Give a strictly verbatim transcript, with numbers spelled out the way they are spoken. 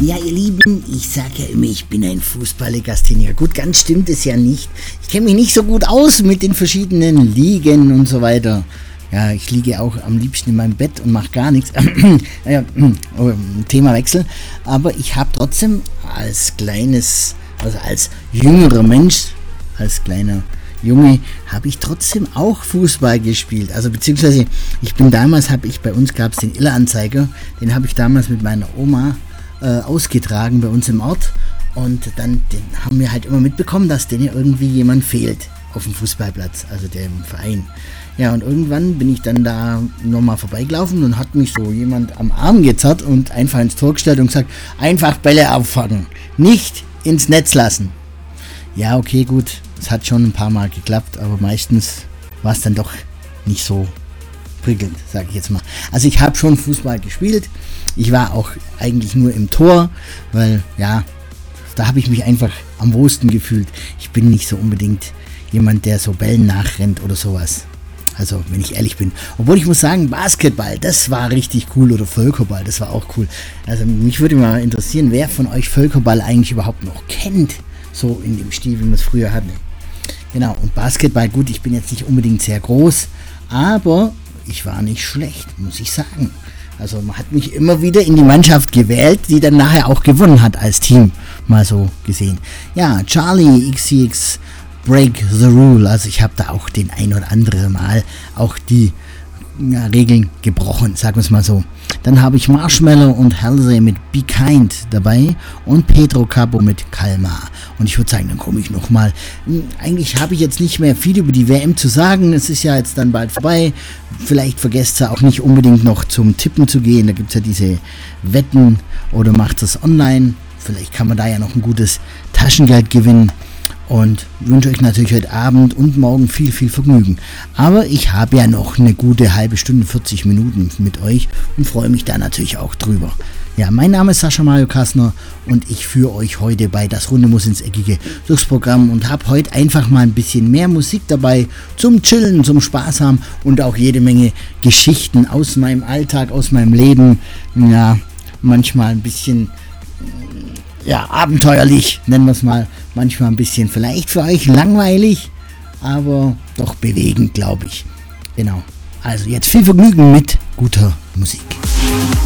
Ja, ihr Lieben, ich sage ja immer, ich bin ein Fußballlegastheniker. Gut, ganz stimmt es ja nicht. Ich kenne mich nicht so gut aus mit den verschiedenen Ligen und so weiter. Ja, ich liege auch am liebsten in meinem Bett und mache gar nichts. Naja, Themawechsel. Aber ich habe trotzdem als kleines, also als jüngerer Mensch, als kleiner Junge, habe ich trotzdem auch Fußball gespielt. Also beziehungsweise, ich bin damals, habe ich, bei uns gab es den Iller-Anzeiger, den habe ich damals mit meiner Oma äh, ausgetragen bei uns im Ort. Und dann den haben wir halt immer mitbekommen, dass denen irgendwie jemand fehlt auf dem Fußballplatz, also dem Verein. Ja, und irgendwann bin ich dann da nochmal vorbeigelaufen und hat mich so jemand am Arm gezerrt und einfach ins Tor gestellt und gesagt, einfach Bälle auffangen, nicht ins Netz lassen. Ja, okay, gut, es hat schon ein paar Mal geklappt, aber meistens war es dann doch nicht so prickelnd, sage ich jetzt mal. Also ich habe schon Fußball gespielt, ich war auch eigentlich nur im Tor, weil, ja, da habe ich mich einfach am wohlsten gefühlt. Ich bin nicht so unbedingt jemand, der so Bällen nachrennt oder sowas. Also, wenn ich ehrlich bin. Obwohl ich muss sagen, Basketball, das war richtig cool. Oder Völkerball, das war auch cool. Also, mich würde mal interessieren, wer von euch Völkerball eigentlich überhaupt noch kennt. So in dem Stil, wie man es früher hatte. Genau, und Basketball, gut, ich bin jetzt nicht unbedingt sehr groß, aber ich war nicht schlecht, muss ich sagen. Also, man hat mich immer wieder in die Mannschaft gewählt, die dann nachher auch gewonnen hat als Team. Mal so gesehen. Ja, Charlie X C X Break the Rule, also ich habe da auch den ein oder anderen Mal auch die ja, Regeln gebrochen, sagen wir es mal so. Dann habe ich Marshmallow und Halsey mit Be Kind dabei und Pedro Capo mit Kalmar. Und ich würde sagen, dann komme ich nochmal. Eigentlich habe ich jetzt nicht mehr viel über die W M zu sagen, es ist ja jetzt dann bald vorbei. Vielleicht vergesst ihr auch nicht unbedingt noch zum Tippen zu gehen, da gibt es ja diese Wetten oder macht es online. Vielleicht kann man da ja noch ein gutes Taschengeld gewinnen. Und wünsche euch natürlich heute Abend und morgen viel, viel Vergnügen. Aber ich habe ja noch eine gute halbe Stunde, vierzig Minuten mit euch und freue mich da natürlich auch drüber. Ja, mein Name ist Sascha Mario Kassner und ich führe euch heute bei Das Runde muss ins Eckige durchs Programm und habe heute einfach mal ein bisschen mehr Musik dabei zum Chillen, zum Spaß haben und auch jede Menge Geschichten aus meinem Alltag, aus meinem Leben. Ja, manchmal ein bisschen... ja, abenteuerlich, nennen wir es mal, manchmal ein bisschen vielleicht für euch langweilig, aber doch bewegend, glaube ich. Genau, also jetzt viel Vergnügen mit guter Musik.